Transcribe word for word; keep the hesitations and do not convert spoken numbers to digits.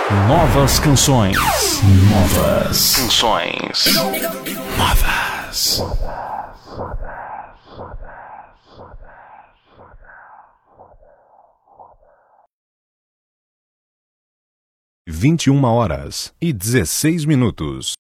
Novas canções. Novas canções. Novas. Vinte e uma horas e dezesseis minutos.